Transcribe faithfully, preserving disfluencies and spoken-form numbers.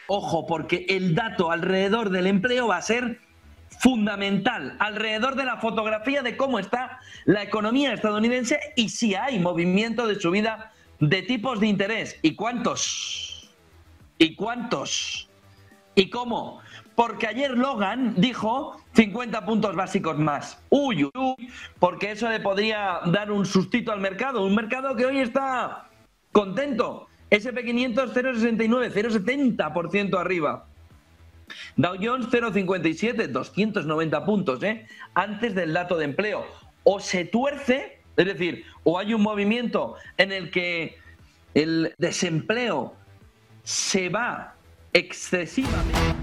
Ojo, porque el dato alrededor del empleo va a ser fundamental, alrededor de la fotografía de cómo está la economía estadounidense y si hay movimiento de subida de tipos de interés. ¿Y cuántos? ¿Y cuántos? ¿Y cómo? Porque ayer Logan dijo cincuenta puntos básicos más. Uy, uy, uy, porque eso le podría dar un sustito al mercado. Un mercado que hoy está contento. ese and P quinientos cero coma sesenta y nueve, cero coma setenta por ciento arriba. Dow Jones cero coma cincuenta y siete, doscientos noventa puntos, ¿eh? Antes del dato de empleo. O se tuerce, es decir, o hay un movimiento en el que el desempleo se va excesivamente.